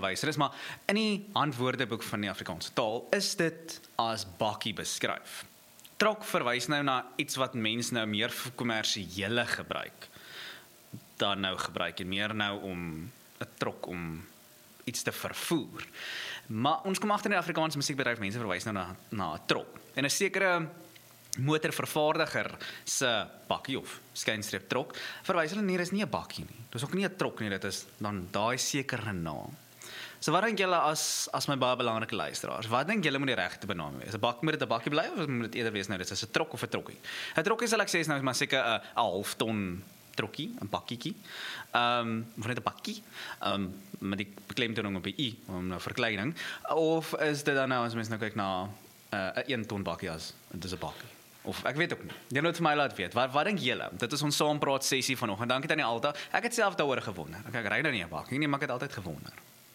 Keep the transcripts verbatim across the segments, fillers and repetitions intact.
verwyser is, maar in die handwoordeboek van die Afrikaanse taal is dit as bakkie beskryf. Trok verwys nou na iets wat mens nou meer vir kommersiële gebruik dan nou gebruik en meer nou om 'n trok om iets te vervoer. Maar ons kom agter in die Afrikaanse musiekbedryf, mense verwys nou na na 'n trok. En 'n sekere motorvervaardiger se bakkie of skynstreep trok, verwys hulle nie, dis nie 'n bakkie nie. Dis ook nie 'n trok nie, dit is dan daai sekere naam. So wat dink julle as as my baie belangrike luisteraars? Wat dink julle moet die regte benaming wees? 'n Bakkie moet dit 'n bakkie bly of moet dit eerder wees nou dit is 'n trok of 'n trokkie? 'n Trokkie sal ek sê is nou maar seker 'n 'n half ton trokkie, 'n bakkietjie. Ehm um, of net 'n bakkie. Ehm um, met die beklemtoning op die i om nou verkleining. Of is dit dan nou as mens nou kyk na 'n uh, 'n een ton bakkie as dit is 'n bakkie? Of ek weet ook nie. Jy moet vir my laat weet. Wat wat dink julle? Dit is ons saampraat sessie vanoggend. Dankie aan die Alta. Ek het self daaroor gewonder. Ek, ek ry nou nie 'n bakkie nie, maar ek het altyd gewonder.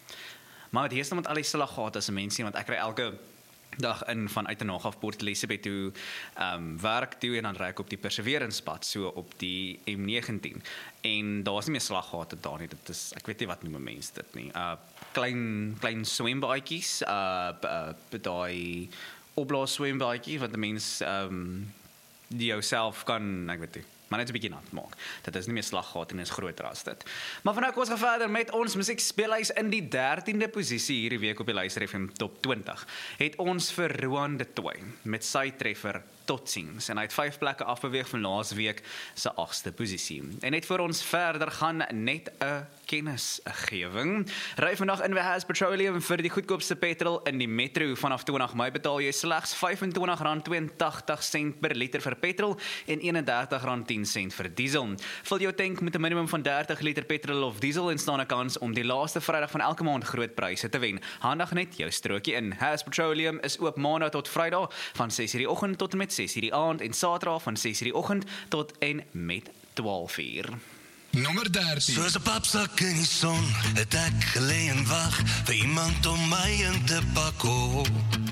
Maar het heers met al die slaggate as 'n mensie, want ek ry elke dag in van uit en na af Port Elizabeth toe um, werk toe en dan ry ek op die Perseverance pad so op die M negentien en daar's nie meer slaggate daar nie. Dit is ek weet nie wat noem mense dit nie. Uh klein klein swembaadjies, uh, uh daai opblaas swembaadjies wat 'n mens um die jouself kan, ek weet nie, maar net 'n bietjie nat maak. Dit is nie meer slaggate en is groter as dit. Maar vannou kom ons gaan verder met ons musiekspeellys in die dertiende posisie hierdie week op die Luister F M Top twintig. Het ons vir Roan de Tooi met sy treffer Totsiens en hy het vyf plekke afbeweeg van laas week se agste posisie. En net voor ons verder gaan net 'n kennisgewing. Ry vandag in Wehas Petroleum vir die goedkoopste petrol in die metro. Vanaf twintig Mei betaal jy slegs vyf en twintig rand tweeëntagtig sent per liter vir petrol en een en dertig rand tien sent vir diesel. Vul jou tank met 'n minimum van dertig liter petrol of diesel en staan 'n kans om die laaste Vrydag van elke maand groot pryse te wen. Handig net jou strokie in. Wehas Petroleum is oop Maandag tot Vrydag van ses uur die oggend tot en met ses uur die aand en Saterdag van ses uur die oggend tot en met twaalf uur. Nommer dertien. Soos 'n papsak in die son, het ek gelê en wag vir iemand om my in te pak. Oh.